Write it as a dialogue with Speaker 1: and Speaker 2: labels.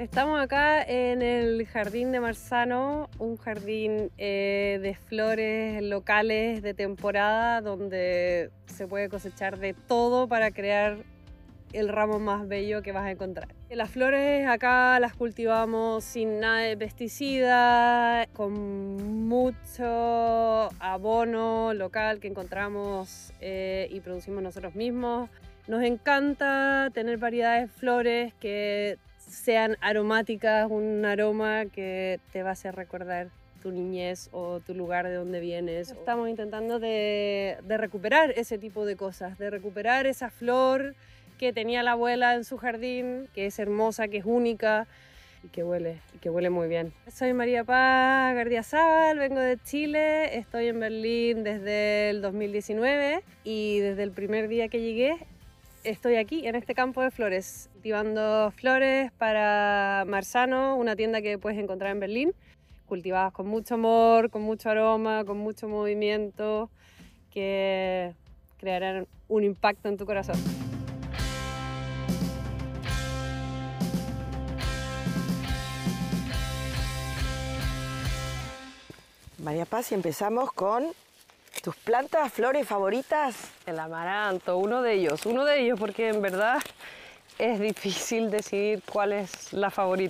Speaker 1: Estamos acá en el Jardín de Marzano, un jardín de flores locales de temporada donde se puede cosechar de todo para crear el ramo más bello que vas a encontrar. Las flores acá las cultivamos sin nada de pesticida, con mucho abono local que encontramos y producimos nosotros mismos. Nos encanta tener variedades de flores que sean aromáticas, un aroma que te va a hacer recordar tu niñez o tu lugar de donde vienes. Estamos intentando de recuperar ese tipo de cosas, de recuperar esa flor que tenía la abuela en su jardín, que es hermosa, que es única y que huele muy bien. Soy María Paz Gardiazabal, vengo de Chile, estoy en Berlín desde el 2019 y desde el primer día que llegué estoy aquí en este campo de flores, cultivando flores para Marzano, una tienda que puedes encontrar en Berlín, cultivadas con mucho amor, con mucho aroma, con mucho movimiento, que crearán un impacto en tu corazón.
Speaker 2: María Paz, y empezamos con tus plantas, flores favoritas.
Speaker 1: El amaranto, uno de ellos, porque en verdad es difícil decidir cuál es la favorita.